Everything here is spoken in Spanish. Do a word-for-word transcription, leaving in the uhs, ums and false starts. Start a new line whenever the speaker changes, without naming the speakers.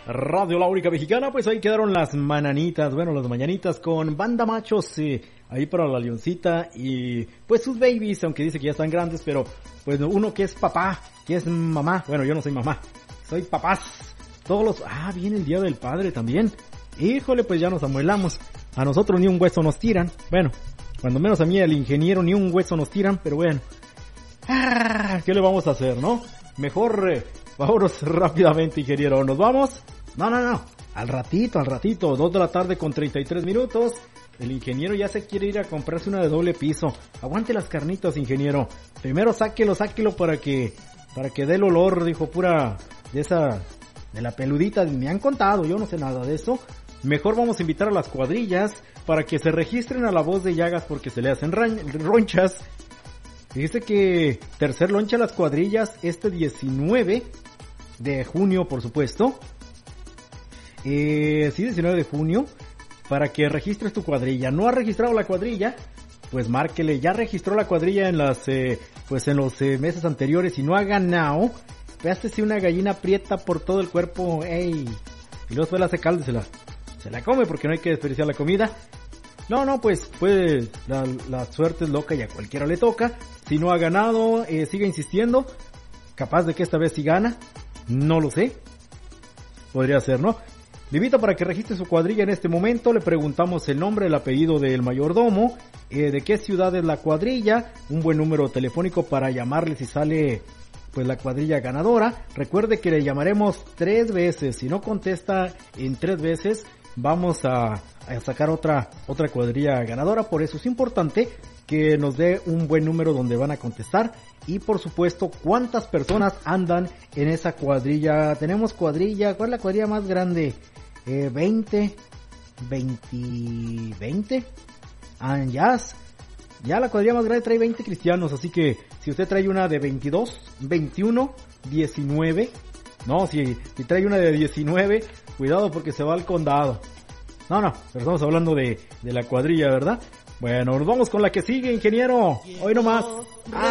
Radio La Única Mexicana. Pues ahí quedaron las mananitas, bueno, las mañanitas con Banda Machos, eh, ahí para la Leoncita y pues sus babies, aunque dice que ya están grandes, pero pues uno que es papá, que es mamá, bueno, yo no soy mamá, soy papás, todos los, ah, viene el Día del Padre también, híjole, pues ya nos amuelamos, a nosotros ni un hueso nos tiran, bueno, cuando menos a mí el ingeniero ni un hueso nos tiran, pero bueno, ah, ¿qué le vamos a hacer, no? Mejor, eh, vámonos rápidamente, ingeniero, ¿nos vamos? No, no, no, al ratito, al ratito, dos de la tarde con treinta y tres minutos, el ingeniero ya se quiere ir a comprarse una de doble piso, aguante las carnitas, ingeniero, primero sáquelo, sáquelo para que, para que dé el olor, dijo, pura, de esa, de la peludita, me han contado, yo no sé nada de eso, mejor vamos a invitar a las cuadrillas, para que se registren a la voz de Llagas porque se le hacen ran- ronchas. Dice que tercer loncha a las cuadrillas este diecinueve de junio, por supuesto. Eh, sí, diecinueve de junio, para que registres tu cuadrilla. ¿No ha registrado la cuadrilla? Pues márquele, ya registró la cuadrilla en las, eh, pues en los eh, meses anteriores y no ha ganado. Véastese una gallina prieta por todo el cuerpo, ey. Y luego se la hace caldo y se la, se la come porque no hay que desperdiciar la comida. No, no, pues, pues, la, la suerte es loca y a cualquiera le toca. Si no ha ganado, eh, siga insistiendo. Capaz de que esta vez sí gana. No lo sé. Podría ser, ¿no? Le invito para que registre su cuadrilla en este momento. Le preguntamos el nombre, el apellido del mayordomo, eh, de qué ciudad es la cuadrilla, un buen número telefónico para llamarle si sale pues la cuadrilla ganadora. Recuerde que le llamaremos tres veces. Si no contesta en tres veces, vamos a, a sacar otra otra cuadrilla ganadora. Por eso es importante que nos dé un buen número donde van a contestar y por supuesto cuántas personas andan en esa cuadrilla. Tenemos cuadrilla, ¿cuál es la cuadrilla más grande? Eh, veinte, veinte, veinte. Ah, ya, ya la cuadrilla más grande trae veinte cristianos, así que si usted trae una de veintidós, veintiuno, diecinueve, no, si, si trae una de diecinueve, cuidado porque se va al condado. No, no, pero estamos hablando de, de la cuadrilla, ¿verdad? Bueno, nos vamos con la que sigue, ingeniero. Hoy nomás. Ah.